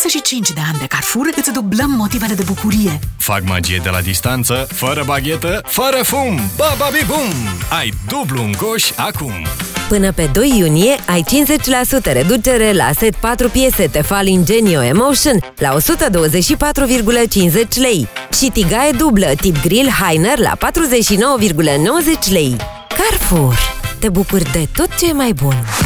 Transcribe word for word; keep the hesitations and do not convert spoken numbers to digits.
douăzeci și cinci de ani de Carrefour îți dublăm motivele de bucurie. Fac magie de la distanță, fără baghetă, fără fum. Ba-ba-bi-bum! Ai dublu în coș acum. Până pe doi iunie ai cincizeci la sută reducere la set patru piese Tefal Ingenio Emotion la o sută douăzeci și patru virgulă cincizeci lei și tigaie dublă tip grill Heiner la patruzeci și nouă virgulă nouăzeci lei. Carrefour. Te bucuri de tot ce e mai bun!